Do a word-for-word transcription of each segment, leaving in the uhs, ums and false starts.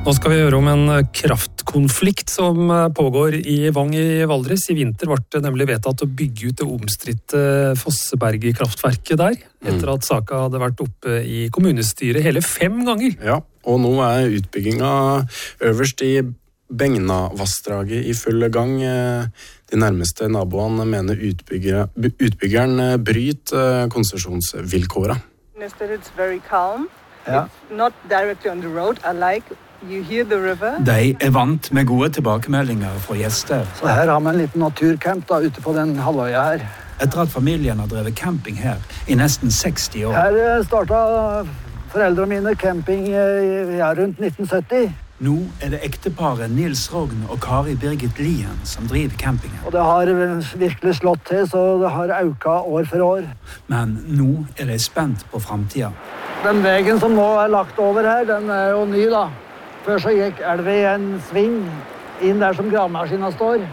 Nå skal vi høre om en kraftkonflikt som pågår i Vang i Valdres. I vinter ble det nemlig vedtatt å bygge ut det omstridte Fosseberget-kraftverket der, etter at saka hadde vært oppe i kommunestyret hele fem ganger. Ja, og nå er utbygginga øverst i Begnavassdraget i full gang. De nærmeste naboene mener utbygger, utbyggeren bryter konsesjonsvilkåra. It's very calm. Ja. It's not directly on the road. I like you hear the river. De er vant med gode tilbakemeldinger fra gjester. Så her har vi en liten naturcamp da, ute på den halvøya her. Etter at familien har drevet camping her i nesten seksti år. Her startet foreldrene mine camping ja, rundt nitten sytti. Nå er det ekteparet Nils Rogn og Kari Birgit Lien som driver campingen. Og det har virkelig slått til, så det har auka år for år. Men nå er de spent på fremtiden. Den veien som nå er lagt over her, den er jo ny da. Før så gikk elve i en sving inn der som gravemaskinen står,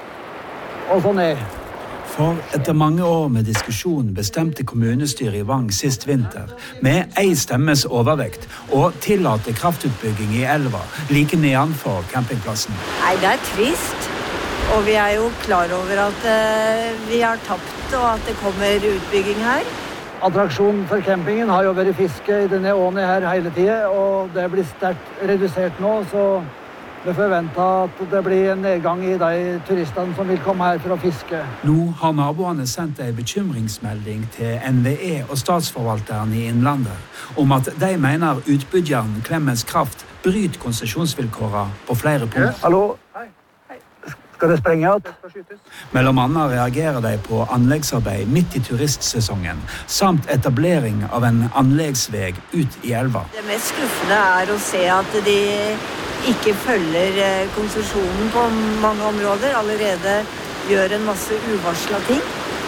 og så ned. For etter mange år med diskusjon bestemte kommunestyret i Vang sist vinter med ei stemmes overvekt å tillate kraftutbygging i elva like nedenfor campingplassen. Nei, det er trist, og vi er jo klar over at uh, vi har tapt og at det kommer utbygging her. Attraksjonen for campingen har jo vært fiske i denne åen her hele tiden, og det blir sterkt redusert nå, så vi forventer at det blir en nedgang i de turistene som vil komme her for å fiske. Nå har naboene sendt en bekymringsmelding til N V E og statsforvalteren i Innlandet om at de mener utbyggeren Clemens Kraft bryter konsesjonsvilkårene på flere punkter. Hallo? Hei. Skal det sprenge igjen? Mellom annet reagerer de på anleggsarbeid midt i turistsesongen, samt etablering av en anleggsveg ut i elva. Det mest skuffende er å se at de ikke følger konsesjonen på mange områder, allerede gjør en masse uvarsla ting,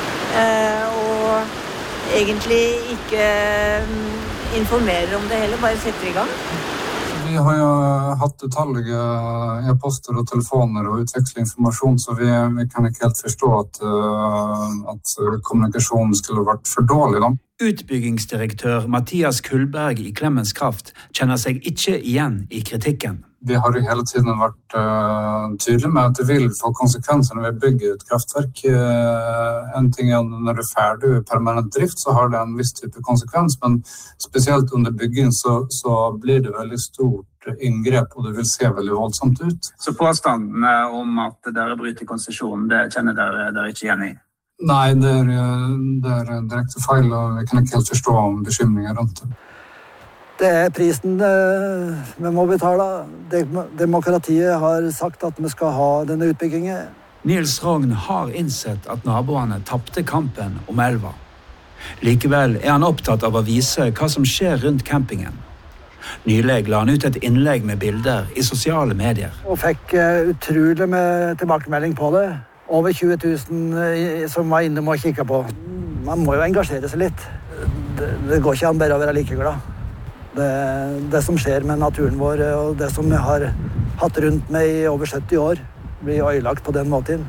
og egentlig ikke informerer om det heller, bare setter i gang. Vi har jo hatt utallige e-poster og telefoner og utvekslet informasjon, så vi, vi kan ikke helt forstå at, at kommunikasjonen skulle vært for dårlig da. Utbyggingsdirektør Mathias Kullberg i Clemens Kraft kjenner seg ikke igjen i kritikken. Vi har jo hele tiden vært uh, tydelige med at det vil få konsekvenser når vi bygger et kraftverk. Uh, en ting er når det er ferdig permanent drift, så har det en viss type konsekvens, men spesielt under bygging så, så blir det veldig stort inngrep, og det vil se veldig voldsomt ut. Så påstandene om at dere bryter konsesjonen, det kjenner dere, dere ikke igjen i? Nei, det er, det er direkte feil, og vi kan ikke helt forstå om bekymringer rundt det. Det er prisen vi må betale. Demokratiet har sagt at vi skal ha denne utbyggingen. Nils Rogn har innsett at naboene tappte kampen om elva. Likevel er han opptatt av å vise hva som skjer rundt campingen. Nylig la han ut et innlegg med bilder i sosiale medier. Og fikk utrolig med tilbakemelding på det. Over tjue tusen som var inne og kikket på. Man må jo engasjere seg litt. Det, det går ikke an bare å være like glad. Det, det som skjer med naturen vår, og det som vi har hatt rundt med i over sytti år, blir ødelagt på den måten.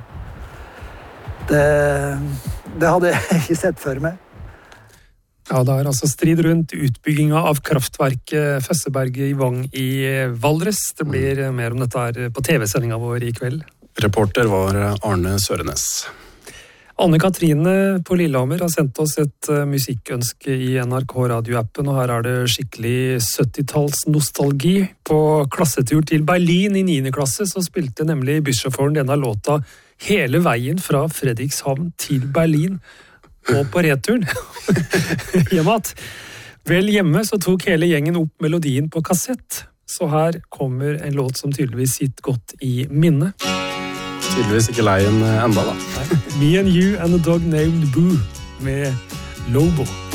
Det, det hadde jeg ikke sett før meg. Ja, det er altså strid rundt utbygginga av kraftverket Fosseberget i Vang i Valdres. Det blir mer om dette her på T V-sendinga vår i kveld. Reporter var Arne Sørenes. Anne-Katrine på Lillehammer har sendt oss et musikkønske i N R K radioappen, og her er det skikkelig syttitalls nostalgi. På klassetur til Berlin i niende klasse så spilte nemlig bussjåføren denne låta hele veien fra Fredrikshavn til Berlin og på returen. Hjemme at. Vel hjemme så tok hele gjengen opp melodien på kassett, så her kommer en låt som tydeligvis sitter godt i minne. Tydeligvis ikke leien enda da. Me and You and a Dog Named Boo med Lobo.